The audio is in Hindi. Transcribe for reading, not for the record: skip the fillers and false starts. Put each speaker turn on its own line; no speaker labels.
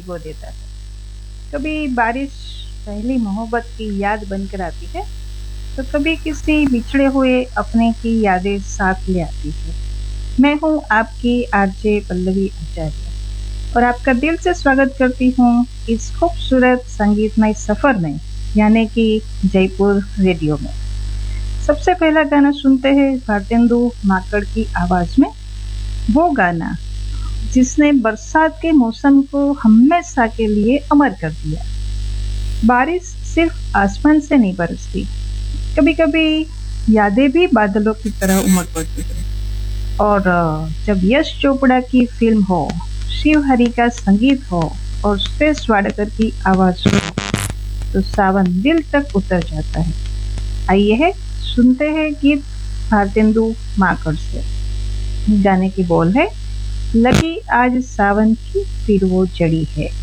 भिगो देता है। कभी बारिश पहली मोहब्बत की याद बनकर आती है, तो कभी किसी बिछड़े हुए अपने की यादें साथ ले आती है। मैं हूँ आपकी आरजे पल्लवी आचार्य और आपका दिल से स्वागत करती हूँ इस खूबसूरत संगीतमय सफर में, यानी कि जयपुर रेडियो में। सबसे पहला गाना सुनते हैं भारतेंदु माकड़ की आवाज में, वो गाना जिसने बरसात के मौसम को हमेशा के लिए अमर कर दिया। बारिश सिर्फ आसमान से नहीं बरसती, कभी कभी यादें भी बादलों की तरह उमड़ पड़ती है। और जब यश चोपड़ा की फिल्म हो, शिव हरि का संगीत हो और सुरेश वाडकर की आवाज हो, तो सावन दिल तक उतर जाता है। आइए है सुनते हैं गीत भारतेंदु माकड़ से। गाने की बोल है, लगी आज सावन की फिर वो जड़ी है।